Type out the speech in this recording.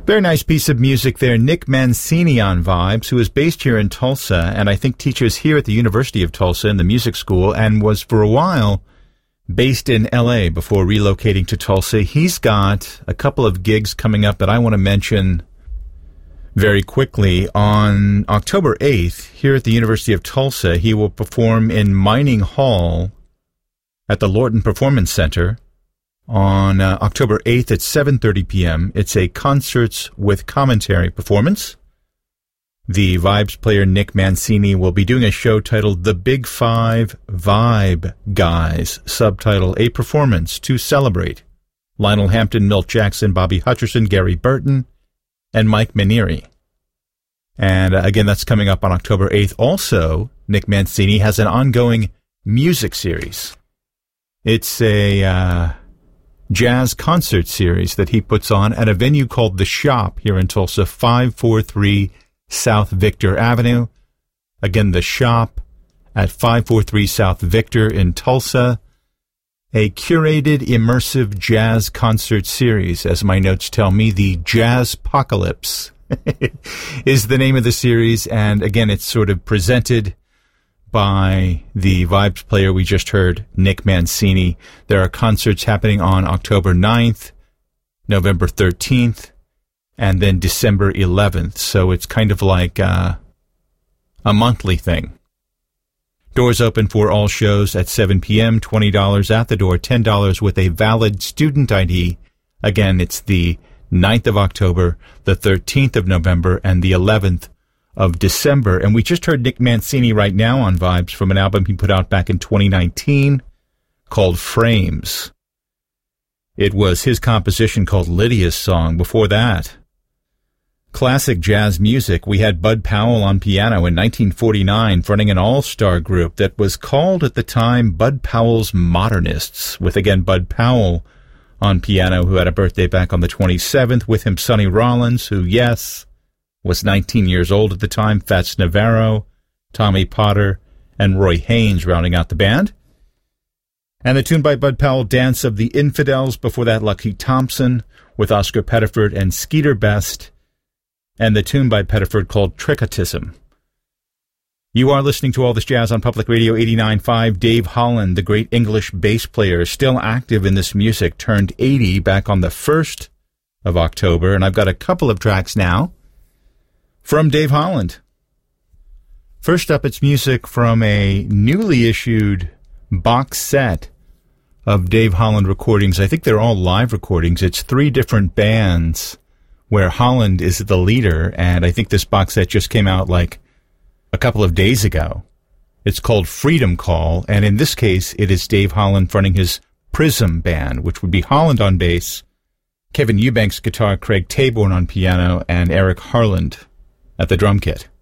Very nice piece of music there. Nick Mancini on Vibes, who is based here in Tulsa, and I think teaches here at the University of Tulsa in the music school, and was for a while based in L.A. before relocating to Tulsa. He's got a couple of gigs coming up that I want to mention very quickly. On October 8th, here at the University of Tulsa, he will perform in Mining Hall at the Lorton Performance Center on October 8th at 7:30 p.m. It's a Concerts with Commentary performance. The Vibes player Nick Mancini will be doing a show titled The Big Five Vibe Guys, subtitle A Performance to Celebrate Lionel Hampton, Milt Jackson, Bobby Hutcherson, Gary Burton, and Mike Manieri. And again, that's coming up on October 8th. Also, Nick Mancini has an ongoing music series. It's a jazz concert series that he puts on at a venue called The Shop here in Tulsa, 543 South Victor Avenue. Again, The Shop at 543 South Victor in Tulsa. A curated, immersive jazz concert series, as my notes tell me. The Jazzpocalypse is the name of the series, and again, it's sort of presented by the Vibes player we just heard, Nick Mancini. There are concerts happening on October 9th, November 13th, and then December 11th. So it's kind of like a monthly thing. Doors open for all shows at 7 p.m., $20 at the door, $10 with a valid student ID. Again, it's the 9th of October, the 13th of November, and the 11th of December. And we just heard Nick Mancini right now on Vibes from an album he put out back in 2019 called Frames. It was his composition called Lydia's Song. Before that, classic jazz music. We had Bud Powell on piano in 1949, fronting an all-star group that was called at the time Bud Powell's Modernists, with again Bud Powell on piano, who had a birthday back on the 27th, with him Sonny Rollins, who, yes, was 19 years old at the time, Fats Navarro, Tommy Potter, and Roy Haynes rounding out the band. And the tune by Bud Powell, Dance of the Infidels. Before that, Lucky Thompson with Oscar Pettiford and Skeeter Best, and the tune by Pettiford called Trickotism. You are listening to All This Jazz on Public Radio 89.5. Dave Holland, the great English bass player, still active in this music, turned 80 back on the 1st of October, and I've got a couple of tracks now from Dave Holland. First up, it's music from a newly issued box set of Dave Holland recordings. I think they're all live recordings. It's 3 different bands where Holland is the leader, and I think this box set just came out like a couple of days ago. It's called Freedom Call, and in this case, it is Dave Holland fronting his Prism band, which would be Holland on bass, Kevin Eubanks guitar, Craig Taborn on piano, and Eric Harland at the drum kit.